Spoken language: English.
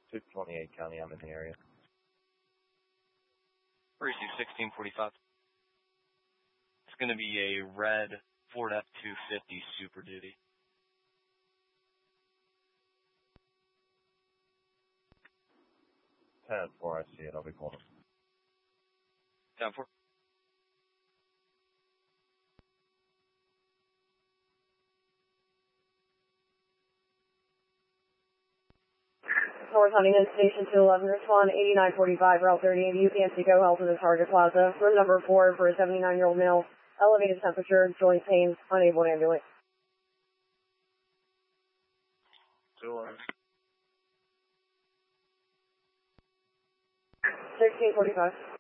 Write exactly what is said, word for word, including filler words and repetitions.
two twenty-eight County, I'm in the area. Receive sixteen forty-five. It's going to be a red Ford F two fifty Super Duty. ten four, I see it. I'll be calling. ten four. North Huntington Station two eleven, respond eighty-nine forty-five, Route thirty-eight, U P N C Go Health to the Target Plaza, room number four for a seventy-nine-year-old male, elevated temperature, joint pain, unable to ambulate. two eleven. sixteen forty-five.